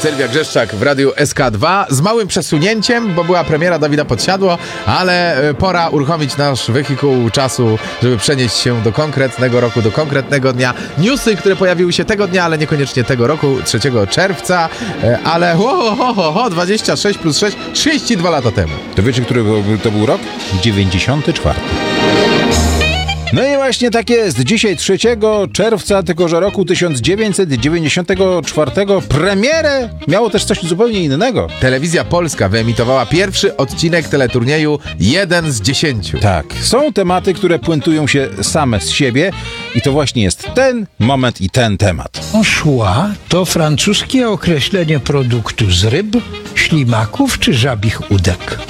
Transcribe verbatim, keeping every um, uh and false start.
Sylwia Grzeszczak w Radiu S K dwa z małym przesunięciem, bo była premiera Dawida Podsiadło, ale pora uruchomić nasz wehikuł czasu, żeby przenieść się do konkretnego roku, do konkretnego dnia. Newsy, które pojawiły się tego dnia, ale niekoniecznie tego roku, trzeciego czerwca, ale ho, ho, ho, ho, dwadzieścia sześć plus sześć, trzydzieści dwa lata temu. To wiecie, który to był rok? dziewięćdziesiąty czwarty. No i właśnie tak jest. Dzisiaj trzeciego czerwca tegoże roku tysiąc dziewięćset dziewięćdziesiątego czwartego premierę miało też coś zupełnie innego. Telewizja Polska wyemitowała pierwszy odcinek teleturnieju jeden z dziesięciu. Tak, są tematy, które puentują się same z siebie i to właśnie jest ten moment i ten temat. Anchois to francuskie określenie produktu z ryb, ślimaków czy żabich udek.